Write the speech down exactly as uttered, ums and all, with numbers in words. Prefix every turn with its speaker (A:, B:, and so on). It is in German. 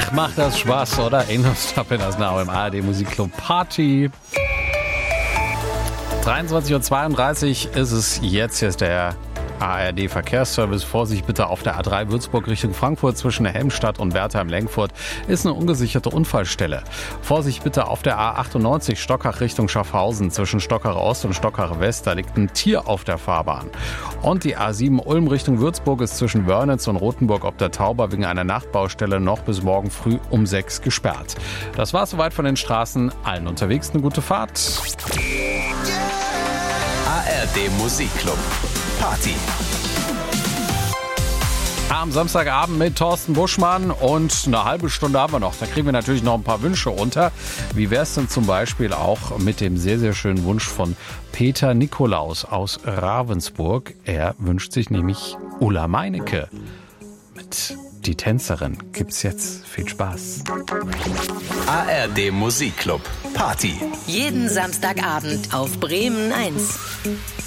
A: Ach, macht das Spaß, oder? Ain't no stopping us now im A R D Musikclub Party. dreiundzwanzig Uhr zweiunddreißig ist es jetzt. Hier ist der A R D Verkehrsservice. Vorsicht bitte auf der A drei Würzburg Richtung Frankfurt zwischen Helmstadt und Wertheim-Lenkfurt ist eine ungesicherte Unfallstelle. Vorsicht bitte auf der A achtundneunzig Stockach Richtung Schaffhausen zwischen Stockach Ost und Stockach West. Da liegt ein Tier auf der Fahrbahn. Und die A sieben Ulm Richtung Würzburg ist zwischen Wörnitz und Rothenburg ob der Tauber wegen einer Nachtbaustelle noch bis morgen früh um sechs gesperrt. Das war's soweit von den Straßen. Allen unterwegs eine gute Fahrt.
B: A R D Musikclub Party.
A: Am Samstagabend mit Thorsten Buschmann und eine halbe Stunde haben wir noch. Da kriegen wir natürlich noch ein paar Wünsche unter. Wie wär's denn zum Beispiel auch mit dem sehr, sehr schönen Wunsch von Peter Nikolaus aus Ravensburg. Er wünscht sich nämlich Ulla Meinecke. Mit Die Tänzerin gibt's jetzt. Viel Spaß.
B: A R D Musikclub Party.
C: Jeden Samstagabend auf Bremen eins.